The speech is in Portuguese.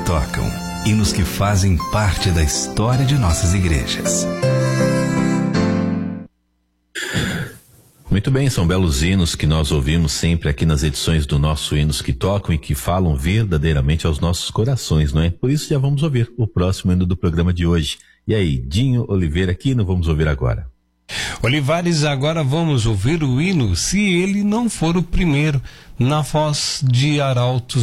tocam, hinos que fazem parte da história de nossas igrejas. Muito bem, são belos hinos que nós ouvimos sempre aqui nas edições do nosso Hinos que Tocam e que falam verdadeiramente aos nossos corações, não é? Por isso já vamos ouvir o próximo hino do programa de hoje. E aí, Dinho Oliveira aqui, não vamos ouvir agora. Olivares, agora vamos ouvir o hino Se Ele Não For o Primeiro, na voz de Arautos